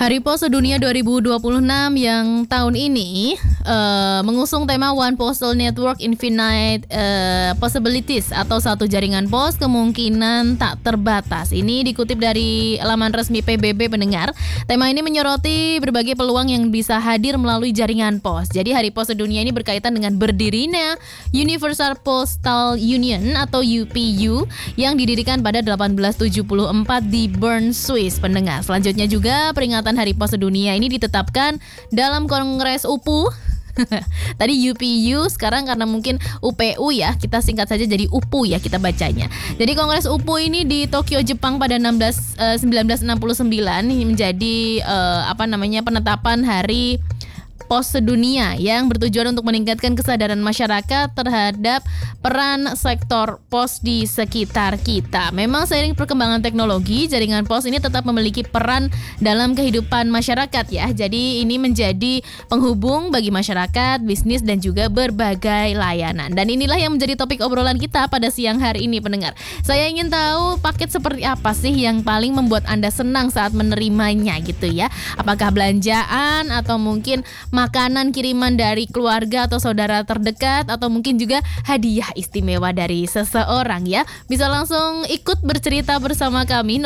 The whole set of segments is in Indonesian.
Hari Pos Sedunia 2026 yang tahun ini mengusung tema One Postal Network Infinite Possibilities atau satu jaringan pos kemungkinan tak terbatas. Ini dikutip dari laman resmi PBB pendengar. Tema ini menyoroti berbagai peluang yang bisa hadir melalui jaringan pos. Jadi Hari Pos Sedunia ini berkaitan dengan berdirinya Universal Postal Union atau UPU yang didirikan pada 1874 di Bern, Swiss pendengar. Selanjutnya juga peringatan Hari Pos Sedunia ini ditetapkan dalam Kongres UPU. Tadi UPU, sekarang karena mungkin UPU ya, kita singkat saja jadi UPU ya kita bacanya. Jadi Kongres UPU ini di Tokyo, Jepang pada 1969 ini menjadi penetapan Hari Pos Sedunia yang bertujuan untuk meningkatkan kesadaran masyarakat terhadap peran sektor pos di sekitar kita. Memang seiring perkembangan teknologi, jaringan pos ini tetap memiliki peran dalam kehidupan masyarakat ya. Jadi ini menjadi penghubung bagi masyarakat, bisnis dan juga berbagai layanan. Dan inilah yang menjadi topik obrolan kita pada siang hari ini pendengar. Saya ingin tahu paket seperti apa sih yang paling membuat Anda senang saat menerimanya gitu ya. Apakah belanjaan atau mungkin makanan kiriman dari keluarga atau saudara terdekat atau mungkin juga hadiah istimewa dari seseorang ya. Bisa langsung ikut bercerita bersama kami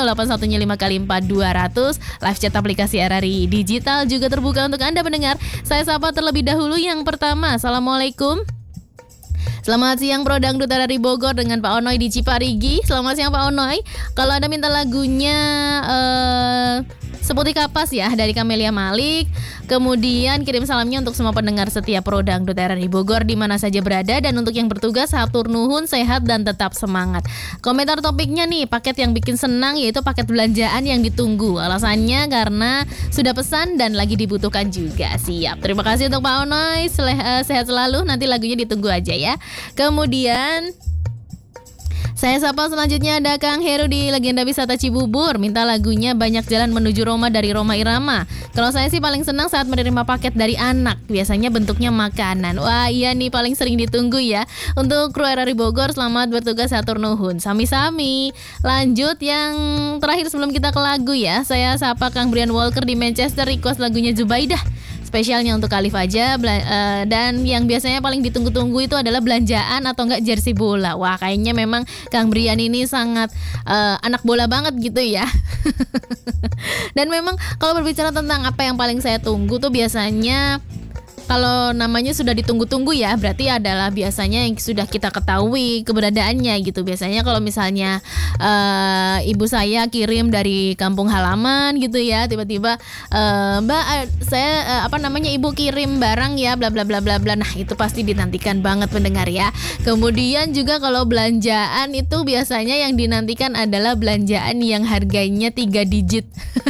0815 live chat aplikasi RRI Digital juga terbuka untuk Anda pendengar. Saya sapa terlebih dahulu yang pertama. Assalamualaikum. Selamat siang Bro Dangdut RRI Bogor dengan Pak Onoy di Ciparigi. Selamat siang Pak Onoy. Kalau Anda minta lagunya Seperti Kapas ya dari Camelia Malik. Kemudian kirim salamnya untuk semua pendengar setia Pro Dangdut RRI Bogor di mana saja berada, dan untuk yang bertugas hatur nuhun, sehat dan tetap semangat. Komentar topiknya nih, paket yang bikin senang yaitu paket belanjaan yang ditunggu. Alasannya karena sudah pesan dan lagi dibutuhkan juga. Siap. Terima kasih untuk Pak Onoy. Sehat selalu. Nanti lagunya ditunggu aja ya. Kemudian saya sapa selanjutnya ada Kang Heru di Legenda Wisata Cibubur. Minta lagunya Banyak Jalan Menuju Roma dari Roma Irama. Kalau saya sih paling senang saat menerima paket dari anak. Biasanya bentuknya makanan. Wah iya nih paling sering ditunggu ya. Untuk kru RRI Bogor selamat bertugas hatur nuhun. Sami-sami. Lanjut yang terakhir sebelum kita ke lagu ya. Saya sapa Kang Brian Walker di Manchester, request lagunya Zubaidah. Spesialnya untuk Alif aja. Dan yang biasanya paling ditunggu-tunggu itu adalah belanjaan atau enggak jersey bola. Wah kayaknya memang Kang Brian ini sangat anak bola banget gitu ya. Dan memang kalau berbicara tentang apa yang paling saya tunggu tuh biasanya kalau namanya sudah ditunggu-tunggu ya, berarti adalah biasanya yang sudah kita ketahui keberadaannya gitu. Biasanya kalau misalnya ibu saya kirim dari kampung halaman gitu ya, tiba-tiba Mbak saya ibu kirim barang ya bla bla bla bla bla. Nah, itu pasti dinantikan banget pendengar ya. Kemudian juga kalau belanjaan itu biasanya yang dinantikan adalah belanjaan yang harganya 3 digit.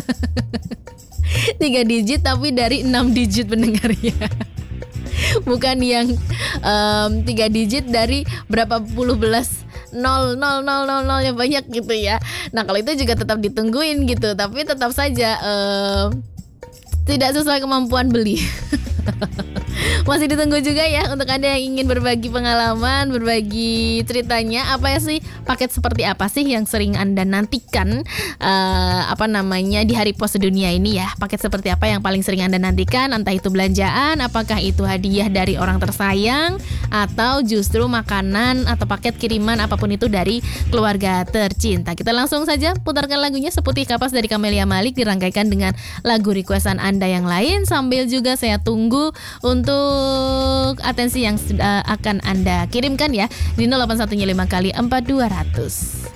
3 digit tapi dari 6 digit pendengar ya. Bukan yang 3 digit dari berapa puluh belas 0 yang banyak gitu ya. Nah kalau itu juga tetap ditungguin gitu. Tapi tetap saja tidak sesuai kemampuan beli. Masih ditunggu juga ya untuk Anda yang ingin berbagi pengalaman, berbagi ceritanya. Apa sih paket seperti apa sih yang sering Anda nantikan di Hari Pos Sedunia ini ya? Paket seperti apa yang paling sering Anda nantikan? Entah itu belanjaan, apakah itu hadiah dari orang tersayang, atau justru makanan atau paket kiriman apapun itu dari keluarga tercinta. Kita langsung saja putarkan lagunya Seperti Kapas dari Camelia Malik dirangkaikan dengan lagu requestan Anda yang lain, sambil juga saya tunggu untuk atensi yang akan Anda kirimkan ya di 0815 kali 4200.